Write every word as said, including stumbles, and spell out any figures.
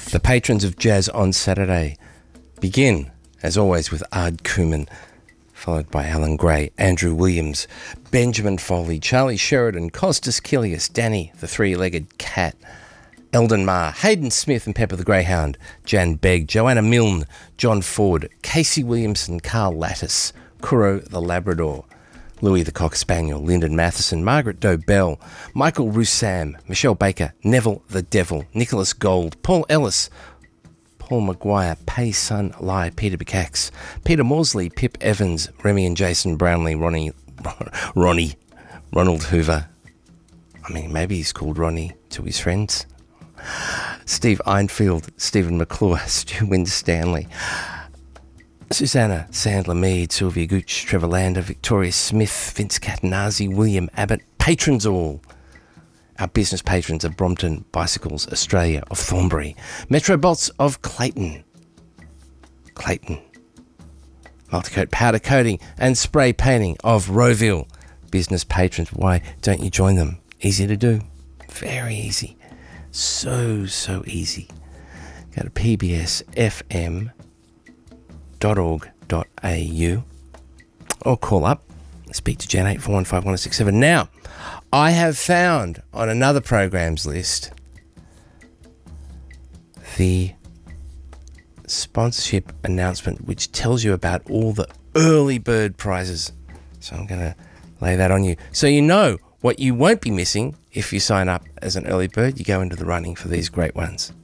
The patrons of Jazz on Saturday begin, as always, with Ard Kuman, followed by Alan Gray, Andrew Williams, Benjamin Foley, Charlie Sheridan, Costas Kilius, Danny, the three-legged cat, Eldon Marr, Hayden Smith and Pepper the Greyhound, Jan Begg, Joanna Milne, John Ford, Casey Williamson, Carl Lattis, Kuro the Labrador, Louis the Cocker Spaniel, Lyndon Matheson, Margaret Doe Bell, Michael Roussam, Michelle Baker, Neville the Devil, Nicholas Gold, Paul Ellis, Paul Maguire, Pay Sun Lie, Peter Bicax, Peter Morsley, Pip Evans, Remy and Jason Brownlee, Ronnie, Ronnie, Ronald Hoover. I mean, maybe he's called Ronnie to his friends. Steve Einfield, Stephen McClure, Stu Winstanley, Susanna Sandler Mead, Sylvia Gooch, Trevor Lander, Victoria Smith, Vince Catanazzi, William Abbott, patrons all. Our business patrons of Brompton Bicycles Australia of Thornbury, Metrobots of Clayton, Clayton, Multicoat Powder Coating and Spray Painting of Rowville. Business patrons, why don't you join them? Easy to do, very easy. So, so easy. Go to p b s f m dot org dot a u or call up and speak to Jan eight four one five one six seven. Now, I have found on another program's list the sponsorship announcement which tells you about all the early bird prizes. So I'm going to lay that on you. So you know what you won't be missing if you sign up as an early bird. You go into the running for these great ones.